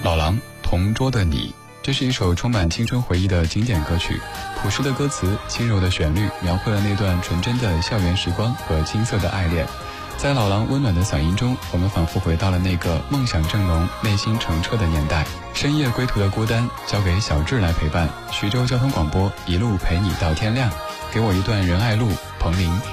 老狼同桌的你，这是一首充满青春回忆的经典歌曲，朴实的歌词，轻柔的旋律，描绘了那段纯真的校园时光和青涩的爱恋。在老狼温暖的嗓音中，我们仿佛回到了那个梦想正浓、内心澄澈的年代。深夜归途的孤单，交给小智来陪伴。徐州交通广播，一路陪你到天亮。给我一段仁爱路，彭羚。